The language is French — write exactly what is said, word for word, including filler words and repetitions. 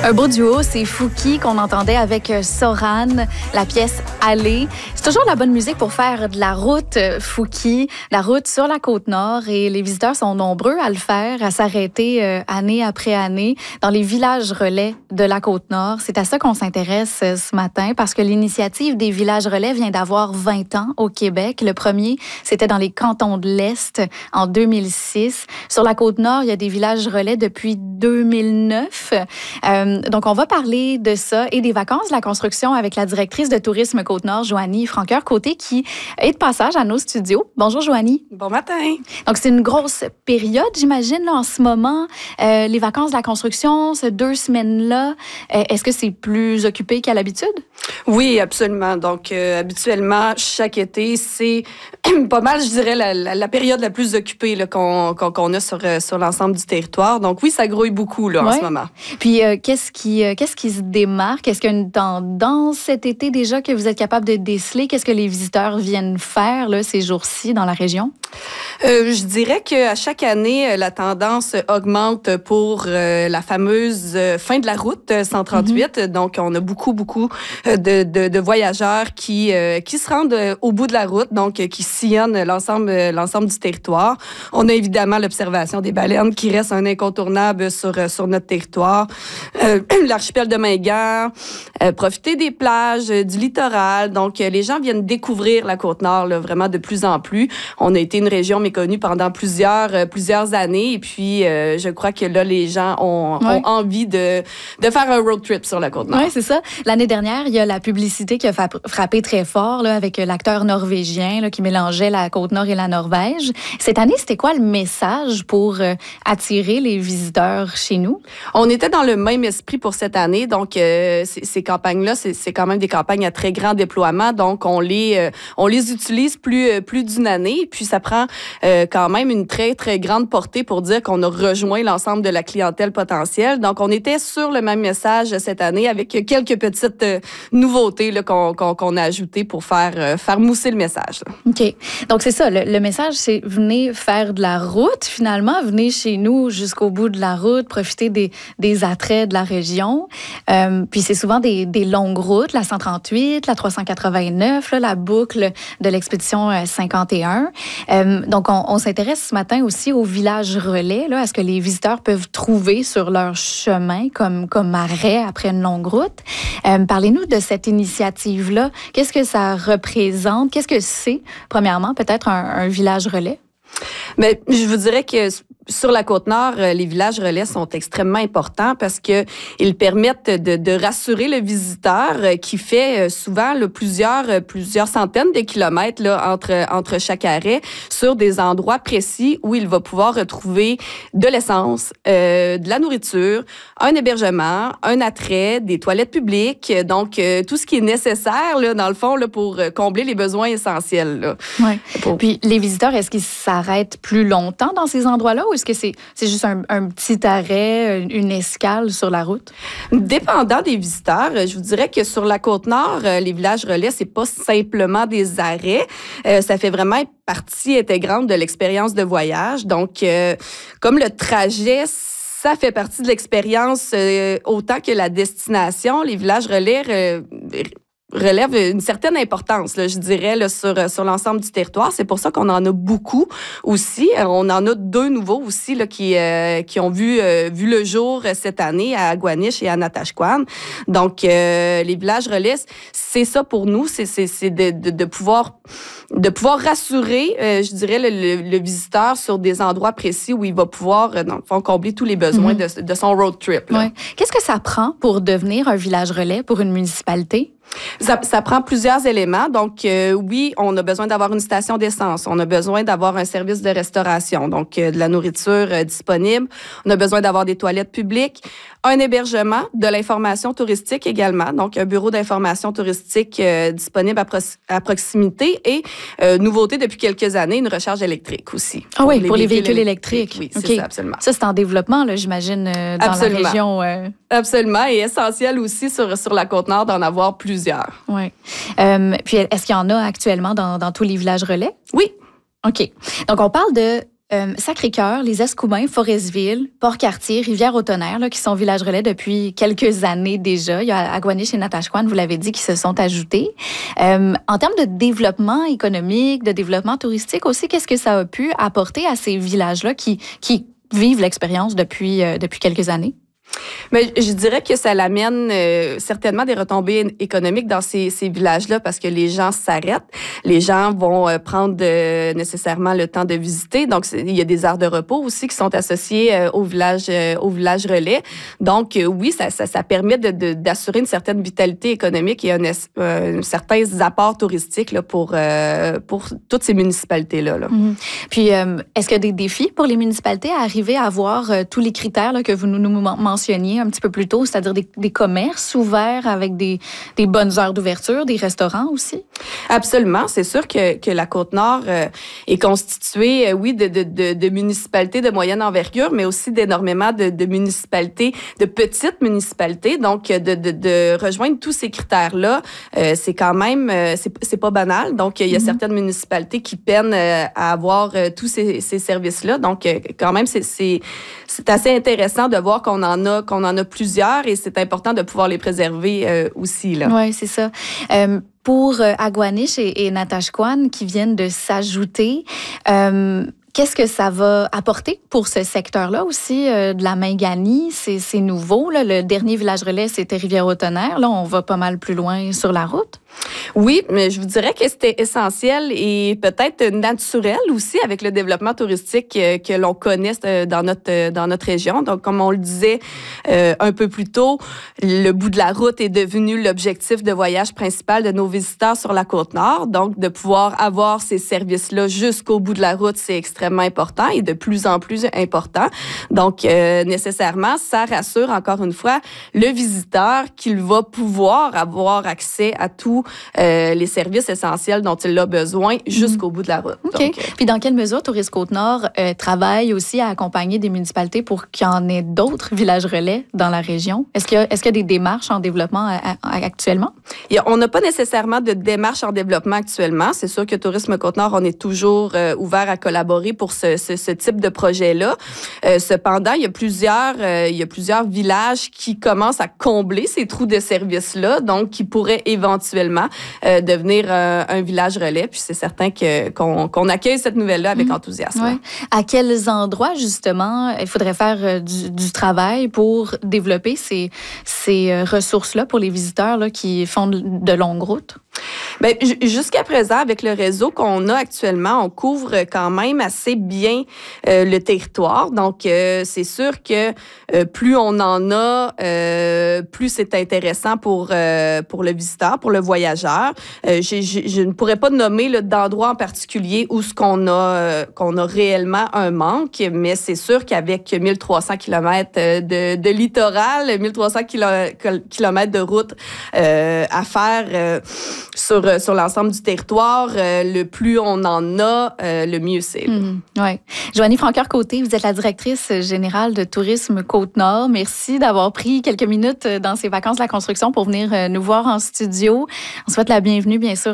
Un beau duo, c'est Fouki qu'on entendait avec Soran, la pièce Aller. C'est toujours la bonne musique pour faire de la route, Fouki, la route sur la Côte-Nord. Et les visiteurs sont nombreux à le faire, à s'arrêter euh, année après année dans les villages relais de la Côte-Nord. C'est à ça qu'on s'intéresse euh, ce matin parce que l'initiative des villages relais vient d'avoir vingt ans au Québec. Le premier, c'était dans les cantons de l'Est en deux mille six. Sur la Côte-Nord, il y a des villages relais depuis deux mille neuf. Euh, donc, on va parler de ça et des vacances de la construction avec la directrice de tourisme Côte-Nord, Joanie Franqueur-Côté, qui est de passage à nos studios. Bonjour, Joanie. Bon matin. Donc, c'est une grosse période, j'imagine, là, en ce moment. Euh, les vacances de la construction, ces deux semaines-là, euh, est-ce que c'est plus occupé qu'à l'habitude? Oui, absolument. Donc, euh, habituellement, chaque été, c'est pas mal, je dirais, la, la, la période la plus occupée là, qu'on, qu'on, qu'on a sur, sur l'ensemble du territoire. Donc, oui, ça grouille beaucoup là, ouais. en ce moment. Puis, euh, qu'est-ce qui, euh, qu'est-ce qui se démarque? Est-ce qu'il y a une tendance cet été déjà que vous êtes capable de déceler? Qu'est-ce que les visiteurs viennent faire là, ces jours-ci dans la région? Euh, je dirais qu'à chaque année, la tendance augmente pour euh, la fameuse fin de la route cent trente-huit. Mm-hmm. Donc, on a beaucoup, beaucoup de, de, de voyageurs qui, euh, qui se rendent au bout de la route, donc qui sillonnent l'ensemble, l'ensemble du territoire. On a évidemment l'observation des baleines qui reste un incontournable sur, sur notre territoire. Euh, l'archipel de Mingan, euh, profiter des plages, euh, du littoral. Donc, euh, les gens viennent découvrir la Côte-Nord là, vraiment de plus en plus. On a été une région méconnue pendant plusieurs, euh, plusieurs années. Et puis, euh, je crois que là, les gens ont, ouais. ont envie de, de faire un road trip sur la Côte-Nord. Oui, c'est ça. L'année dernière, il y a la publicité qui a frappé très fort là, avec l'acteur norvégien là, qui mélangeait la Côte-Nord et la Norvège. Cette année, c'était quoi le message pour euh, attirer les visiteurs chez nous? On était dans le même esprit pour cette année. Donc, euh, ces, ces campagnes-là, c'est, c'est quand même des campagnes à très grand déploiement. Donc, on les, euh, on les utilise plus, euh, plus d'une année. Puis, ça prend euh, quand même une très, très grande portée pour dire qu'on a rejoint l'ensemble de la clientèle potentielle. Donc, on était sur le même message cette année avec quelques petites euh, nouveautés là, qu'on, qu'on, qu'on a ajoutées pour faire, euh, faire mousser le message. Là. OK. Donc, c'est ça. Le, le message, c'est venez faire de la route, finalement. Venez chez nous jusqu'au bout de la route, profiter des, des attraits de la région. Euh, puis, c'est souvent des, des longues routes, la cent trente-huit, la trois cent quatre-vingt-neuf, là, la boucle de l'expédition cinquante et un. Euh, donc, on, on s'intéresse ce matin aussi aux villages relais, là, à ce que les visiteurs peuvent trouver sur leur chemin comme, comme arrêt après une longue route. Euh, parlez-nous de cette initiative-là. Qu'est-ce que ça représente? Qu'est-ce que c'est, premièrement, peut-être un, un village relais? Mais je vous dirais que sur la Côte-Nord, les villages relais sont extrêmement importants parce que ils permettent de, de rassurer le visiteur qui fait souvent là, plusieurs, plusieurs centaines de kilomètres là, entre, entre chaque arrêt sur des endroits précis où il va pouvoir retrouver de l'essence, euh, de la nourriture, un hébergement, un attrait, des toilettes publiques, donc euh, tout ce qui est nécessaire là, dans le fond là, pour combler les besoins essentiels. Là. Ouais. Pour... Puis les visiteurs, est-ce qu'ils s'arrêtent plus longtemps dans ces endroits-là ou est-ce que c'est, c'est juste un, un petit arrêt, une escale sur la route? Dépendant des visiteurs, je vous dirais que sur la Côte-Nord, les villages relais, c'est pas simplement des arrêts. Euh, ça fait vraiment partie intégrante de l'expérience de voyage. Donc, euh, comme le trajet, ça fait partie de l'expérience euh, autant que la destination. Les villages relais euh, relève une certaine importance, là, je dirais, là, sur, sur l'ensemble du territoire. C'est pour ça qu'on en a beaucoup aussi. On en a deux nouveaux aussi là, qui, euh, qui ont vu, euh, vu le jour cette année à Aguaniche et à Natashquan. Donc, euh, les villages relais, c'est ça pour nous, c'est, c'est, c'est de, de, de, pouvoir, de pouvoir rassurer, euh, je dirais, le, le, le visiteur sur des endroits précis où il va pouvoir, dans le fond, combler tous les besoins mm-hmm. de, de son road trip. Là. Ouais. Qu'est-ce que ça prend pour devenir un village relais pour une municipalité? Ça, ça prend plusieurs éléments. Donc, euh, oui, on a besoin d'avoir une station d'essence. On a besoin d'avoir un service de restauration, donc euh, de la nourriture euh, disponible. On a besoin d'avoir des toilettes publiques, un hébergement, de l'information touristique également, donc un bureau d'information touristique euh, disponible à, pro- à proximité et, euh, nouveauté depuis quelques années, une recharge électrique aussi. Ah oui, pour les véhicules, véhicules électriques. électriques. Oui, okay. c'est ça, absolument. Ça, c'est en développement, là, j'imagine, euh, dans absolument. la région. Euh... Absolument, et essentiel aussi sur, sur la Côte-Nord d'en avoir plusieurs. Oui. Euh, puis, est-ce qu'il y en a actuellement dans, dans tous les villages relais? Oui. OK. Donc, on parle de Euh, Sacré-Cœur, les Escoubins, Forestville, Port-Cartier, Rivière-au-Tonnerre, là, qui sont villages relais depuis quelques années déjà. Il y a Agwanish et Natashquan, vous l'avez dit, qui se sont ajoutés. Euh, en termes de développement économique, de développement touristique aussi, qu'est-ce que ça a pu apporter à ces villages-là qui, qui vivent l'expérience depuis, euh, depuis quelques années? Mais je dirais que ça l'amène euh, certainement des retombées économiques dans ces, ces villages-là parce que les gens s'arrêtent. Les gens vont euh, prendre euh, nécessairement le temps de visiter. Donc, il y a des aires de repos aussi qui sont associées euh, au village euh, au village relais. Donc, euh, oui, ça, ça, ça permet de, de, d'assurer une certaine vitalité économique et un, euh, certains apports touristiques là, pour, euh, pour toutes ces municipalités-là. Là. Mm-hmm. Puis, euh, est-ce qu'il y a des défis pour les municipalités à arriver à avoir euh, tous les critères là, que vous nous, nous mentionniez un petit peu plus tôt, c'est-à-dire des, des commerces ouverts avec des, des bonnes heures d'ouverture, des restaurants aussi? Absolument. C'est sûr que, que la Côte-Nord euh, est constituée, euh, oui, de, de, de, de municipalités de moyenne envergure, mais aussi d'énormément de, de municipalités, de petites municipalités. Donc, de, de, de rejoindre tous ces critères-là, euh, c'est quand même, euh, c'est, c'est pas banal. Donc, il y a mm-hmm. certaines municipalités qui peinent euh, à avoir euh, tous ces, ces services-là. Donc, euh, quand même, c'est, c'est, c'est assez intéressant de voir qu'on en a qu'on en a plusieurs et c'est important de pouvoir les préserver euh, aussi. Là. Oui, c'est ça. Euh, pour euh, Agwanish et, et Natashquan qui viennent de s'ajouter, euh, qu'est-ce que ça va apporter pour ce secteur-là aussi euh, de la Mingani? C'est, c'est nouveau. Là. Le dernier village relais, c'était Rivière-au-Tonnerre. Là, on va pas mal plus loin sur la route. Oui, mais je vous dirais que c'était essentiel et peut-être naturel aussi avec le développement touristique que, que l'on connaît dans notre, dans notre région. Donc, comme on le disait euh, un peu plus tôt, le bout de la route est devenu l'objectif de voyage principal de nos visiteurs sur la Côte-Nord. Donc, de pouvoir avoir ces services-là jusqu'au bout de la route, c'est extrêmement important et de plus en plus important. Donc, euh, nécessairement, ça rassure encore une fois le visiteur qu'il va pouvoir avoir accès à tout Euh, les services essentiels dont il a besoin jusqu'au mmh. bout de la route. OK. Donc, euh, Puis dans quelle mesure Tourisme Côte-Nord euh, travaille aussi à accompagner des municipalités pour qu'il y en ait d'autres villages relais dans la région? Est-ce qu'il y a, est-ce qu'il y a des démarches en développement à, à, actuellement? Et on n'a pas nécessairement de démarche en développement actuellement. C'est sûr que Tourisme Côte-Nord, on est toujours euh, ouvert à collaborer pour ce, ce, ce type de projet-là. Euh, cependant, il y a plusieurs, euh, il y a plusieurs villages qui commencent à combler ces trous de services-là, donc qui pourraient éventuellement Euh, devenir euh, un village relais. Puis c'est certain que, qu'on, qu'on accueille cette nouvelle-là avec mmh. enthousiasme. Ouais. À quels endroits, justement, il faudrait faire euh, du, du travail pour développer ces, ces euh, ressources-là pour les visiteurs là, qui font de, de longues routes? Bien, jusqu'à présent, avec le réseau qu'on a actuellement, on couvre quand même assez bien euh, le territoire. Donc, euh, c'est sûr que euh, plus on en a, euh, plus c'est intéressant pour, euh, pour le visiteur, pour le voyageur. Euh, je, je, je ne pourrais pas nommer là, d'endroit en particulier où ce qu'on a, euh, qu'on a réellement un manque, mais c'est sûr qu'avec mille trois cents kilomètres de, de littoral, mille trois cents kilomètres de route euh, à faire euh, sur sur l'ensemble du territoire, euh, le plus on en a, euh, le mieux c'est. Mmh, oui. Joanie Francoeur-Côté, vous êtes la directrice générale de Tourisme Côte-Nord. Merci d'avoir pris quelques minutes dans ces vacances de la construction pour venir nous voir en studio. On souhaite la bienvenue, bien sûr,